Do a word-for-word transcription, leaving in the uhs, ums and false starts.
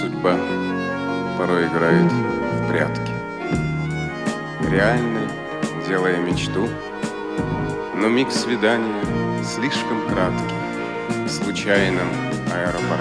судьба порой играет в прятки, реальной делая мечту, но миг свидания слишком краткий в случайном аэропорту.